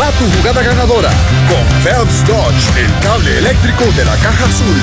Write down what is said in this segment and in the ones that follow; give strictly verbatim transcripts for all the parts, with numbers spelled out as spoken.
Va tu jugada ganadora con Phelps Dodge, el cable eléctrico de la Caja Azul.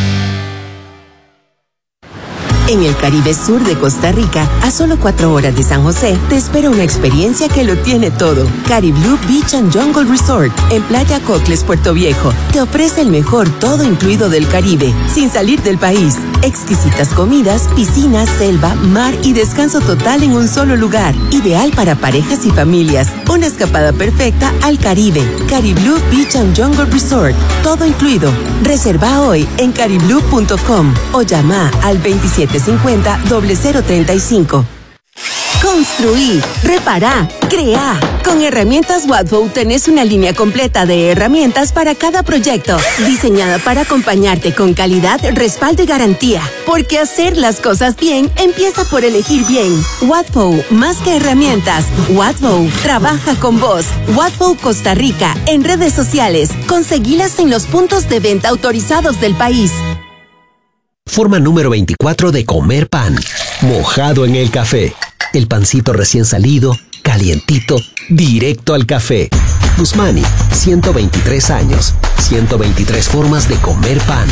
En el Caribe Sur de Costa Rica, a solo cuatro horas de San José, te espera una experiencia que lo tiene todo. Cariblú Beach and Jungle Resort, en Playa Cocles, Puerto Viejo, te ofrece el mejor todo incluido del Caribe, sin salir del país. Exquisitas comidas, piscinas, selva, mar y descanso total en un solo lugar. Ideal para parejas y familias. Una escapada perfecta al Caribe. Cariblú Beach and Jungle Resort, todo incluido. Reserva hoy en cariblú punto com o llama al veintisiete cincuenta, cero cero treinta y cinco. Construí, repará, creá. Con Herramientas Watford tenés una línea completa de herramientas para cada proyecto, diseñada para acompañarte con calidad, respaldo y garantía. Porque hacer las cosas bien empieza por elegir bien. Watford, más que herramientas. Watford, trabaja con vos. Watford Costa Rica, en redes sociales. Conseguilas en los puntos de venta autorizados del país. Forma número veinticuatro de comer pan. Mojado en el café. El pancito recién salido, calientito, directo al café. Guzmani, ciento veintitrés años. ciento veintitrés formas de comer pan.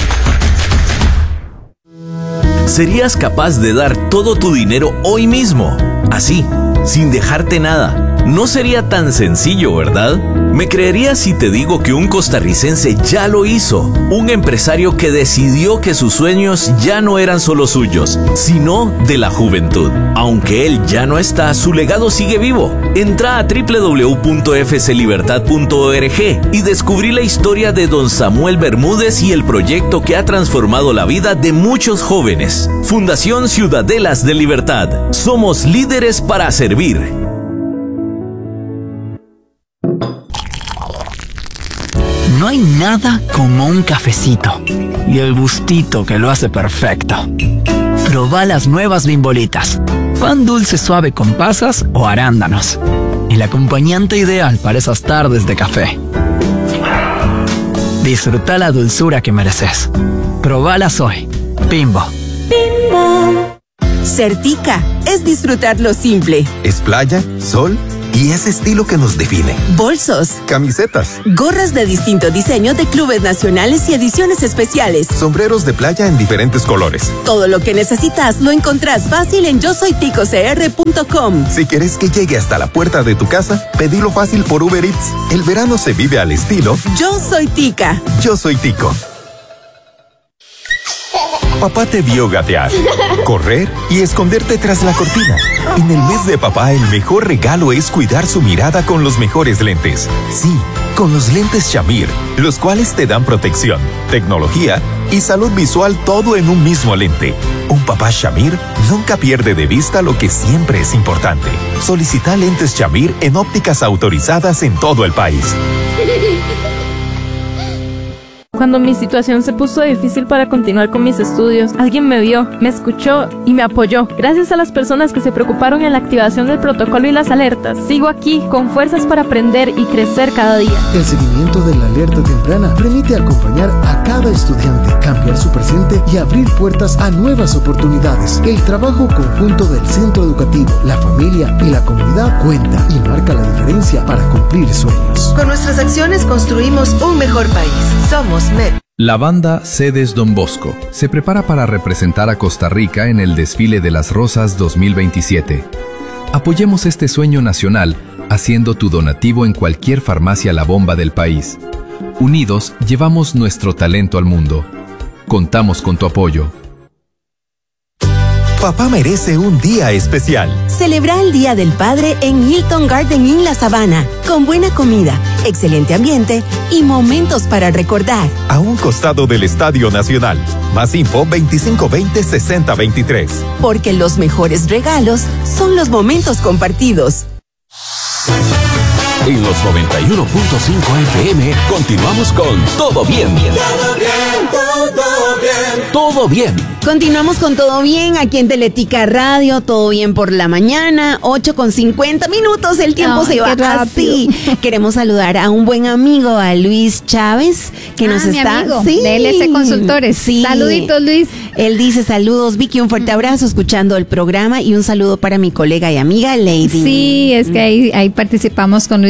¿Serías capaz de dar todo tu dinero hoy mismo? Así, sin dejarte nada. No sería tan sencillo, ¿verdad? ¿Me creerías si te digo que un costarricense ya lo hizo? Un empresario que decidió que sus sueños ya no eran solo suyos, sino de la juventud. Aunque él ya no está, su legado sigue vivo. Entra a doble u doble u doble u punto f c libertad punto org y descubrí la historia de don Samuel Bermúdez y el proyecto que ha transformado la vida de muchos jóvenes. Fundación Ciudadelas de Libertad. Somos líderes para servir. No hay nada como un cafecito y el gustito que lo hace perfecto. Proba las nuevas Bimbolitas. Pan dulce suave con pasas o arándanos. El acompañante ideal para esas tardes de café. Disfruta la dulzura que mereces. Probalas hoy. Bimbo. Bimbo. Certica es disfrutar lo simple. Es playa, sol y ese estilo que nos define. Bolsos, camisetas, gorras de distinto diseño de clubes nacionales y ediciones especiales, sombreros de playa en diferentes colores. Todo lo que necesitas lo encontrás fácil en yo soy tico c r punto com. Si quieres que llegue hasta la puerta de tu casa, pedilo fácil por Uber Eats. El verano se vive al estilo Yo Soy Tica. Yo Soy Tico. Papá te vio gatear, correr y esconderte tras la cortina. En el mes de papá, el mejor regalo es cuidar su mirada con los mejores lentes. Sí, con los lentes Shamir, los cuales te dan protección, tecnología y salud visual, todo en un mismo lente. Un papá Shamir nunca pierde de vista lo que siempre es importante. Solicita lentes Shamir en ópticas autorizadas en todo el país. Cuando mi situación se puso difícil para continuar con mis estudios, alguien me vio, me escuchó y me apoyó. Gracias a las personas que se preocuparon en la activación del protocolo y las alertas, sigo aquí con fuerzas para aprender y crecer cada día. El seguimiento de la alerta temprana permite acompañar a cada estudiante, cambiar su presente y abrir puertas a nuevas oportunidades. El trabajo conjunto del centro educativo, la familia y la comunidad cuenta y marca la diferencia para cumplir sueños. Con nuestras acciones construimos un mejor país. Somos M E P. La banda Sedes Don Bosco se prepara para representar a Costa Rica en el Desfile de las Rosas dos mil veintisiete. Apoyemos este sueño nacional haciendo tu donativo en cualquier farmacia La Bomba del país. Unidos, llevamos nuestro talento al mundo. Contamos con tu apoyo. Papá merece un día especial. Celebra el Día del Padre en Hilton Garden Inn La Sabana, con buena comida, excelente ambiente y momentos para recordar. A un costado del Estadio Nacional. Más info veinticinco veinte sesenta veintitrés. Porque los mejores regalos son los momentos compartidos. En los noventa y uno punto cinco F M continuamos con Todo Bien. Todo bien, todo bien. Todo bien. Continuamos con Todo Bien aquí en Teletica Radio, Todo Bien por la mañana, ocho con cincuenta minutos, el tiempo Ay, se va así. Queremos saludar a un buen amigo, a Luis Chávez, que ah, nos mi está... amigo, sí, de L S Consultores. Sí. Saluditos, Luis. Él dice saludos, Vicky, un fuerte abrazo escuchando el programa y un saludo para mi colega y amiga Lady. Sí, es que ahí, ahí participamos con Luis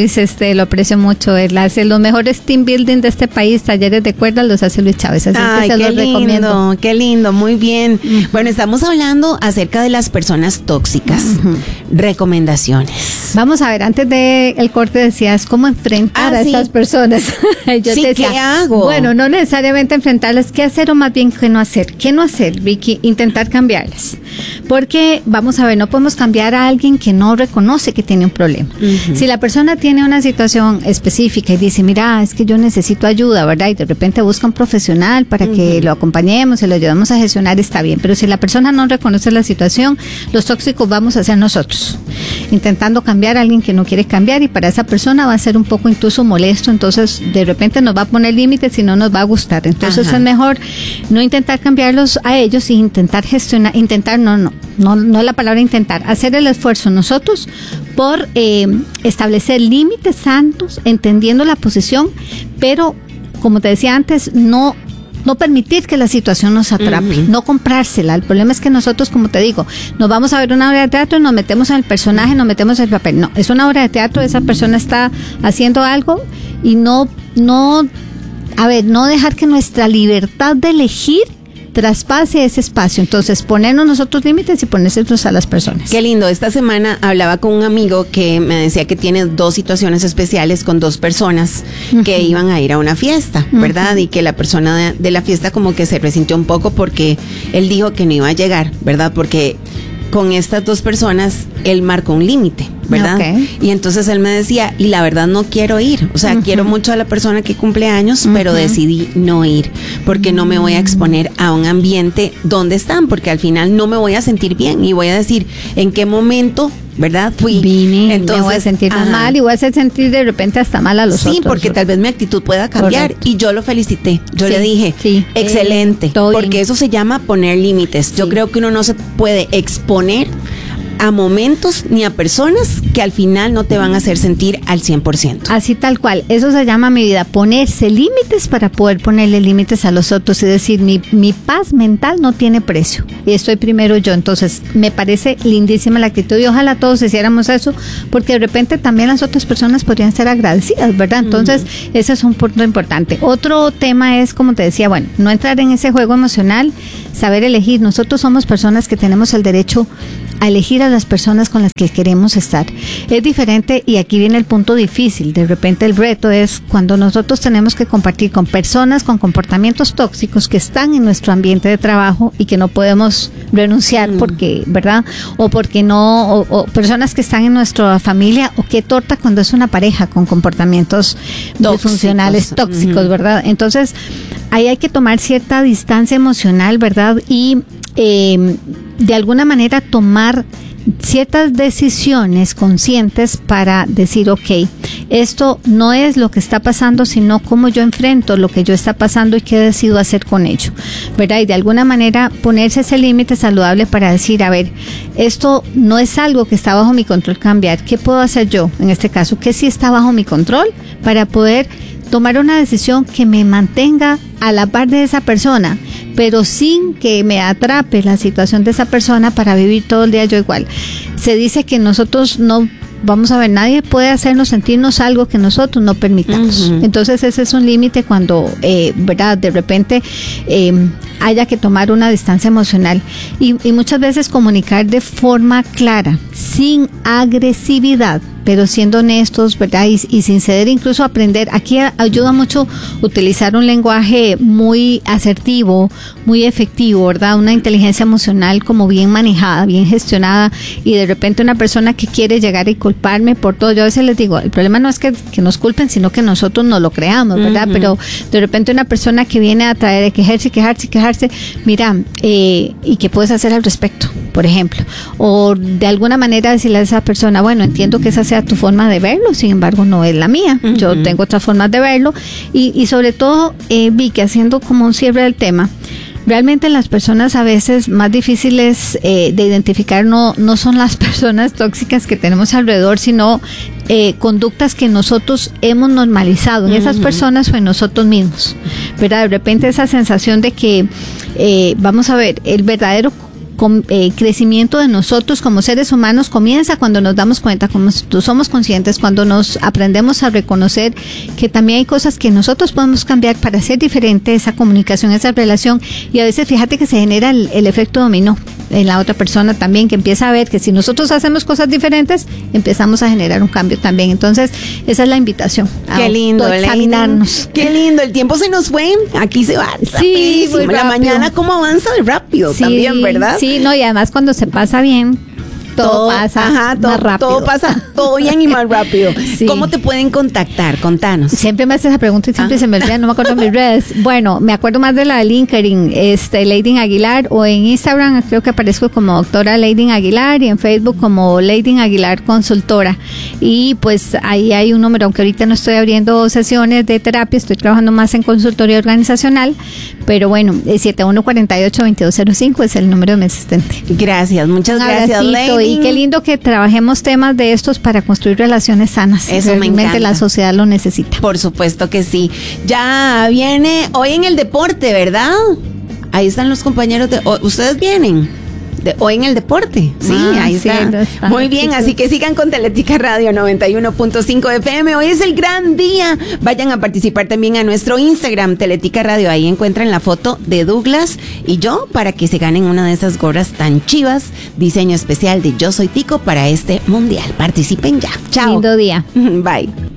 Luis, este, lo aprecio mucho. Él hace los mejores team building de este país, talleres de cuerdas, los hace Luis Chávez. Así Ay, que se qué los lindo, recomiendo. qué lindo, muy bien. Uh-huh. Bueno, estamos hablando acerca de las personas tóxicas. Uh-huh. Recomendaciones. Vamos a ver, antes del de corte decías cómo enfrentar ah, a sí. estas personas. Yo sí, te decía, ¿qué hago? Bueno, no necesariamente enfrentarlas, ¿qué hacer o más bien qué no hacer? ¿Qué no hacer, Vicky? Intentar cambiarlas. Porque, vamos a ver, no podemos cambiar a alguien que no reconoce que tiene un problema. Uh-huh. Si la persona tiene una situación específica y dice, mira, es que yo necesito ayuda, ¿verdad? Y de repente busca un profesional para uh-huh. que lo acompañemos y lo ayudemos a gestionar, está bien. Pero si la persona no reconoce la situación, los tóxicos vamos a ser nosotros, intentando cambiar a alguien que no quiere cambiar, y para esa persona va a ser un poco incluso molesto, entonces de repente nos va a poner límites y no nos va a gustar. Entonces Ajá. es mejor no intentar cambiarlos a ellos y intentar gestionar, intentar, no, no, no, no es la palabra intentar, hacer el esfuerzo nosotros por eh, establecer límites sanos, entendiendo la posición, pero como te decía antes, no No permitir que la situación nos atrape, uh-huh. no comprársela. El problema es que nosotros, como te digo, nos vamos a ver una obra de teatro y nos metemos en el personaje, nos metemos en el papel. No, es una obra de teatro, esa persona está haciendo algo y no, no, a ver, no dejar que nuestra libertad de elegir traspase ese espacio. Entonces, ponernos nosotros límites y ponérselos a las personas. Qué lindo. Esta semana hablaba con un amigo que me decía que tiene dos situaciones especiales con dos personas uh-huh. que iban a ir a una fiesta, ¿verdad? Uh-huh. Y que la persona de, de la fiesta como que se resintió un poco porque él dijo que no iba a llegar, ¿verdad? Porque con estas dos personas él marcó un límite, ¿verdad? Okay. Y entonces él me decía, y la verdad no quiero ir, o sea, uh-huh. quiero mucho a la persona que cumple años, uh-huh. pero decidí no ir, porque uh-huh. no me voy a exponer a un ambiente donde están, porque al final no me voy a sentir bien y voy a decir en qué momento, ¿verdad? Fui. Vine, entonces me voy a sentir ajá. mal y voy a hacer sentir de repente hasta mal a los sí, otros. Sí, porque tal vez mi actitud pueda cambiar. Correcto. Y yo lo felicité. Yo sí, le dije, sí, excelente, eh, porque bien. Eso se llama poner límites. Sí. Yo creo que uno no se puede exponer a momentos ni a personas que al final no te van a hacer sentir al cien por ciento. Así tal cual, eso se llama, mi vida, ponerse límites para poder ponerle límites a los otros, es decir, mi, mi paz mental no tiene precio y estoy primero yo. Entonces me parece lindísima la actitud y ojalá todos hiciéramos eso, porque de repente también las otras personas podrían ser agradecidas, ¿verdad? Entonces uh-huh. ese es un punto importante. Otro tema es, como te decía, bueno, no entrar en ese juego emocional, saber elegir. Nosotros somos personas que tenemos el derecho a elegir a las personas con las que queremos estar. Es diferente, y aquí viene el punto difícil. De repente el reto es cuando nosotros tenemos que compartir con personas con comportamientos tóxicos que están en nuestro ambiente de trabajo y que no podemos renunciar mm. porque, ¿verdad? O porque no, o, o personas que están en nuestra familia, o qué torta cuando es una pareja con comportamientos disfuncionales, tóxicos, mm. ¿verdad? Entonces, ahí hay que tomar cierta distancia emocional, ¿verdad? Y eh, de alguna manera tomar ciertas decisiones conscientes para decir, ok, esto no es lo que está pasando, sino cómo yo enfrento lo que yo está pasando y qué decido hacer con ello, ¿verdad? Y de alguna manera ponerse ese límite saludable para decir, a ver, esto no es algo que está bajo mi control cambiar, ¿qué puedo hacer yo? En este caso, ¿qué sí está bajo mi control para poder tomar una decisión que me mantenga a la par de esa persona, pero sin que me atrape la situación de esa persona para vivir todo el día yo igual? Se dice que nosotros no, vamos a ver, nadie puede hacernos sentirnos algo que nosotros no permitamos. Uh-huh. Entonces ese es un límite cuando, eh, ¿verdad? De repente eh, haya que tomar una distancia emocional y, y muchas veces comunicar de forma clara, sin agresividad, pero siendo honestos, ¿verdad? Y, y sin ceder, incluso aprender. Aquí ayuda mucho utilizar un lenguaje muy asertivo, muy efectivo, ¿verdad? Una inteligencia emocional como bien manejada, bien gestionada, y de repente una persona que quiere llegar y culparme por todo, yo a veces les digo, el problema no es que, que nos culpen, sino que nosotros no lo creamos, ¿verdad? Uh-huh. Pero de repente una persona que viene a traer, a quejarse, quejarse, quejarse, mira, eh, ¿y qué puedes hacer al respecto? Por ejemplo, o de alguna manera decirle a esa persona, bueno, entiendo que esa sea tu forma de verlo, sin embargo no es la mía, uh-huh. yo tengo otras formas de verlo, y, y sobre todo eh, vi que haciendo como un cierre del tema, realmente las personas a veces más difíciles eh, de identificar no, no son las personas tóxicas que tenemos alrededor, sino eh, conductas que nosotros hemos normalizado en uh-huh. esas personas o en nosotros mismos, ¿verdad? De repente esa sensación de que, eh, vamos a ver, el verdadero com, eh, crecimiento de nosotros como seres humanos comienza cuando nos damos cuenta, cuando somos conscientes, cuando nos aprendemos a reconocer que también hay cosas que nosotros podemos cambiar para hacer diferente esa comunicación, esa relación, y a veces fíjate que se genera el, el efecto dominó en la otra persona también, que empieza a ver que si nosotros hacemos cosas diferentes, empezamos a generar un cambio también. Entonces, esa es la invitación. Qué lindo, examinarnos. Qué lindo, el tiempo se nos fue, aquí se va. Sí, muy la rápido. mañana cómo avanza de rápido Sí, también, ¿verdad? Sí, no, y además cuando se pasa bien, todo, todo pasa ajá, todo, más rápido. Todo pasa todo bien y más rápido. Sí. ¿Cómo te pueden contactar? Contanos. Siempre me haces esa pregunta y siempre ah. se me olvida, no me acuerdo mis redes. Bueno, me acuerdo más de la de LinkedIn, este, Lady Aguilar, o en Instagram creo que aparezco como doctora Lady Aguilar y en Facebook como Lady Aguilar Consultora. Y pues ahí hay un número, aunque ahorita no estoy abriendo sesiones de terapia, estoy trabajando más en consultoría organizacional, pero bueno, siete uno cuatro ocho, dos dos cero cinco es el número de mi asistente. Gracias, muchas un gracias, Lady. Y qué lindo que trabajemos temas de estos para construir relaciones sanas. Eso realmente me encanta. La sociedad lo necesita. Por supuesto que sí. Ya viene hoy en el deporte, ¿verdad? Ahí están los compañeros de... ¿Ustedes vienen? De, hoy en el deporte, sí, ah, ahí sí, está. está. Muy bien, sí, así que sigan con Teletica Radio noventa y uno punto cinco F M. Hoy es el gran día. Vayan a participar también a nuestro Instagram, Teletica Radio. Ahí encuentran la foto de Douglas y yo para que se ganen una de esas gorras tan chivas. Diseño especial de Yo Soy Tico para este mundial. Participen ya. Chao. Lindo día. Bye.